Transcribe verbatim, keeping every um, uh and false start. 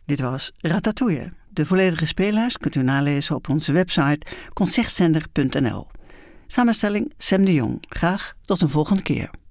Dit was Ratatouille. De volledige speellijst kunt u nalezen op onze website concertzender punt n l. Samenstelling Sem de Jong. Graag tot een volgende keer.